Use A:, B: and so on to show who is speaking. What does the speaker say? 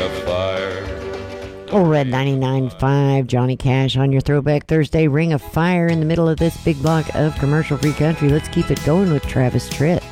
A: of fire.
B: Oh, Red 99.5, Johnny Cash on your Throwback Thursday. Ring of Fire in the middle of this big block of commercial-free country. Let's keep it going with Travis Tritt.